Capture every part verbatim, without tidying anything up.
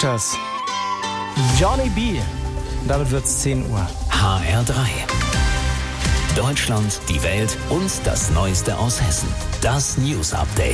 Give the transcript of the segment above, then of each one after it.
Das Johnny B. Und damit wird's zehn Uhr. H R drei. Deutschland, die Welt und das Neueste aus Hessen. Das News Update.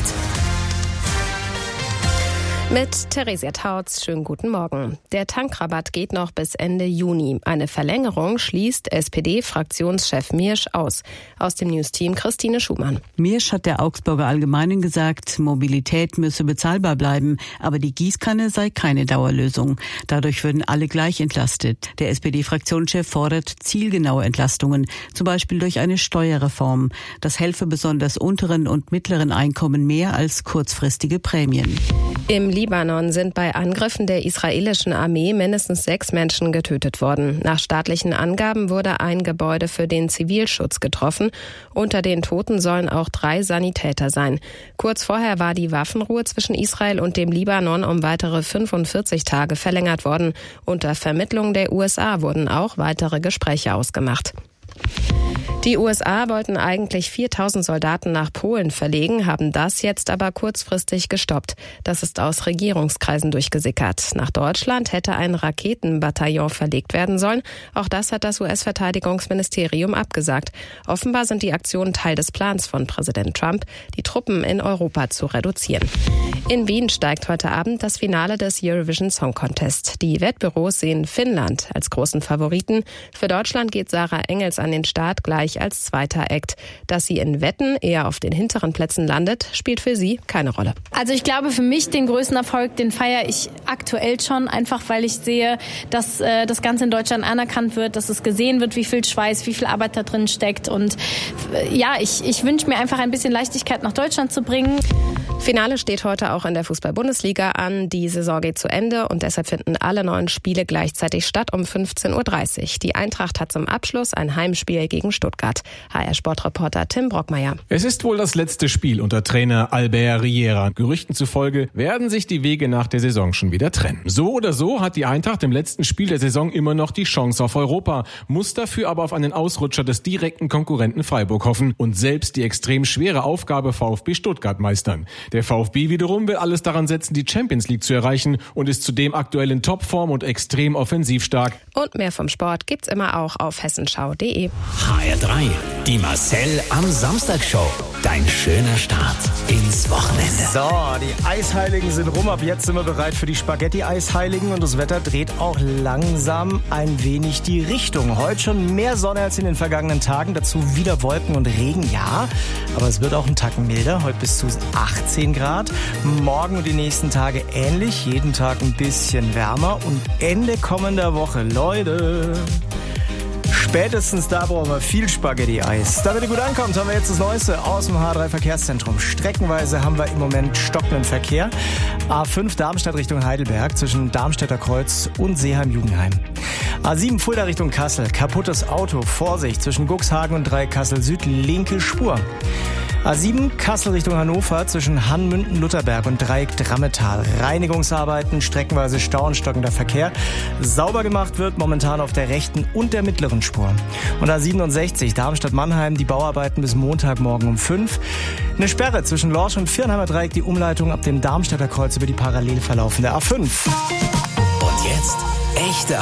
Mit Theresia Tautz, schönen guten Morgen. Der Tankrabatt geht noch bis Ende Juni. Eine Verlängerung schließt S P D-Fraktionschef Miersch aus. Aus dem News-Team Christine Schumann. Miersch hat der Augsburger Allgemeinen gesagt, Mobilität müsse bezahlbar bleiben, aber die Gießkanne sei keine Dauerlösung. Dadurch würden alle gleich entlastet. Der S P D-Fraktionschef fordert zielgenaue Entlastungen, zum Beispiel durch eine Steuerreform. Das helfe besonders unteren und mittleren Einkommen mehr als kurzfristige Prämien. Im Libanon sind bei Angriffen der israelischen Armee mindestens sechs Menschen getötet worden. Nach staatlichen Angaben wurde ein Gebäude für den Zivilschutz getroffen. Unter den Toten sollen auch drei Sanitäter sein. Kurz vorher war die Waffenruhe zwischen Israel und dem Libanon um weitere fünfundvierzig Tage verlängert worden. Unter Vermittlung der U S A wurden auch weitere Gespräche ausgemacht. Die U S A wollten eigentlich viertausend Soldaten nach Polen verlegen, haben das jetzt aber kurzfristig gestoppt. Das ist aus Regierungskreisen durchgesickert. Nach Deutschland hätte ein Raketenbataillon verlegt werden sollen. Auch das hat das U S-Verteidigungsministerium abgesagt. Offenbar sind die Aktionen Teil des Plans von Präsident Trump, die Truppen in Europa zu reduzieren. In Wien steigt heute Abend das Finale des Eurovision Song Contest. Die Wettbüros sehen Finnland als großen Favoriten. Für Deutschland geht Sarah Engels an den Start gleich als zweiter Act. Dass sie in Wetten eher auf den hinteren Plätzen landet, spielt für sie keine Rolle. Also ich glaube, für mich den größten Erfolg, den feiere ich aktuell schon, einfach weil ich sehe, dass äh, das Ganze in Deutschland anerkannt wird, dass es gesehen wird, wie viel Schweiß, wie viel Arbeit da drin steckt. Und äh, ja, ich, ich wünsche mir einfach ein bisschen Leichtigkeit nach Deutschland zu bringen. Finale steht heute auch in der Fußball-Bundesliga an. Die Saison geht zu Ende und deshalb finden alle neun Spiele gleichzeitig statt um fünfzehn Uhr dreißig. Die Eintracht hat zum Abschluss ein Heimspiel gegen Stuttgart. H R-Sportreporter Tim Brockmeier. Es ist wohl das letzte Spiel unter Trainer Albert Riera. Gerüchten zufolge werden sich die Wege nach der Saison schon wieder trennen. So oder so hat die Eintracht im letzten Spiel der Saison immer noch die Chance auf Europa, muss dafür aber auf einen Ausrutscher des direkten Konkurrenten Freiburg hoffen und selbst die extrem schwere Aufgabe VfB Stuttgart meistern. Der VfB wiederum will alles daran setzen, die Champions League zu erreichen und ist zudem aktuell in Topform und extrem offensiv stark. Und mehr vom Sport gibt's immer auch auf hessenschau punkt de. H R drei. Die Marcel am Samstag Show. Dein schöner Start ins Wochenende. So, die Eisheiligen sind rum. Ab jetzt sind wir bereit für die Spaghetti-Eisheiligen. Und das Wetter dreht auch langsam ein wenig die Richtung. Heute schon mehr Sonne als in den vergangenen Tagen. Dazu wieder Wolken und Regen, ja. Aber es wird auch einen Tacken milder. Heute bis zu achtzehn Grad. Morgen und die nächsten Tage ähnlich. Jeden Tag ein bisschen wärmer. Und Ende kommender Woche, Leute, spätestens da brauchen wir viel Spaghetti-Eis. Damit ihr gut ankommt, haben wir jetzt das Neueste aus dem H drei Verkehrszentrum. Streckenweise haben wir im Moment stockenden Verkehr. A fünf Darmstadt Richtung Heidelberg zwischen Darmstädter Kreuz und Seeheim-Jugendheim. A sieben Fulda Richtung Kassel. Kaputtes Auto. Vorsicht zwischen Guxhagen und Dreieck Kassel Süd. Linke Spur. A sieben Kassel Richtung Hannover zwischen Hannmünden-Lutherberg und Dreieck Drammetal. Reinigungsarbeiten, streckenweise Stau und stockender Verkehr. Sauber gemacht wird momentan auf der rechten und der mittleren Spur. Und A siebenundsechzig Darmstadt-Mannheim, die Bauarbeiten bis Montagmorgen um fünf. Eine Sperre zwischen Lorsch und Viernheimer Dreieck, die Umleitung ab dem Darmstädter Kreuz über die parallel verlaufende A fünf. Und jetzt echte